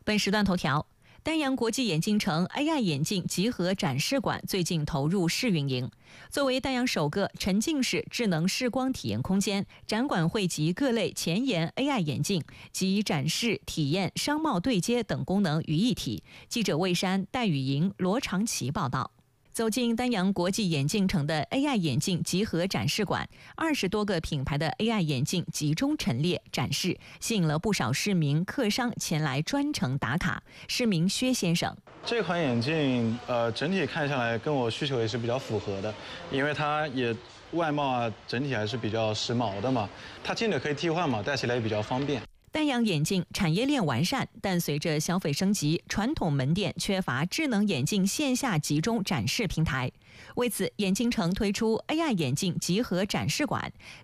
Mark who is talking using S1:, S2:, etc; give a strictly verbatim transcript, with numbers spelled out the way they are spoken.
S1: 本时段头条：丹阳国际眼镜城 A I 眼镜集合展示馆最近投入试运营。作为丹阳首个沉浸式智能视光体验空间，展馆汇集各类前沿 A I 眼镜及展示、体验、商贸对接等功能于一体。记者魏山、戴雨莹、罗长奇报道。走进丹阳国际眼镜城的 A I 眼镜集合展示馆，二十多个品牌的 A I 眼镜集中陈列展示，吸引了不少市民客商前来专程打卡。市民薛先生：
S2: 这款眼镜，呃，整体看下来跟我需求也是比较符合的，因为它也外貌啊，整体还是比较时髦的嘛。它镜子可以替换嘛，戴起来也比较方便。
S1: 丹阳眼镜产业链完善，但随着消费升级，传统门店缺乏智能眼镜线下集中展示平台。为此，眼镜城推出 A I 眼镜集合展示馆，